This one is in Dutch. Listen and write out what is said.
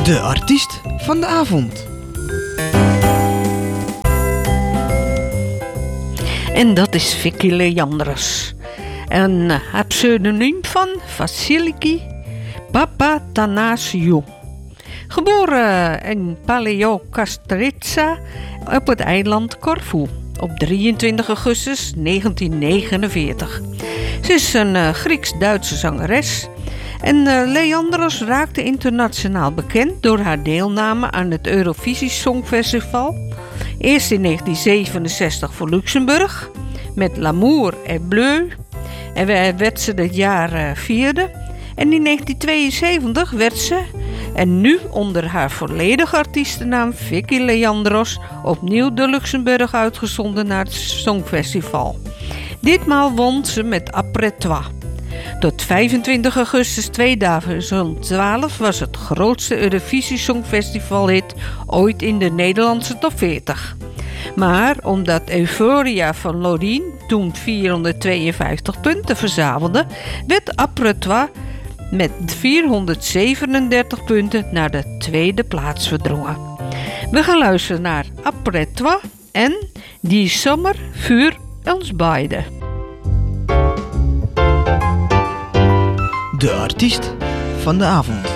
De artiest van de avond. En dat is Vicky Leandros. En haar pseudoniem van Vasiliki Papatanasiou. Geboren in Paleokastritsa op het eiland Corfu op 23 augustus 1949. Ze is een Grieks-Duitse zangeres. En Leandros raakte internationaal bekend door haar deelname aan het Eurovisie Songfestival. Eerst in 1967 voor Luxemburg met L'amour est bleu. En werd ze dat jaar vierde. En in 1972 werd ze, en nu onder haar volledige artiestennaam Vicky Leandros, opnieuw door Luxemburg uitgezonden naar het Songfestival. Ditmaal won ze met Après Toi. Tot 25 augustus 2012 was het grootste Eurovisie Songfestivalhit ooit in de Nederlandse top 40. Maar omdat Euphoria van Loreen toen 452 punten verzamelde, werd Après Toi met 437 punten naar de tweede plaats verdrongen. We gaan luisteren naar Après Toi en Die Sommer für uns beide. De artiest van de avond.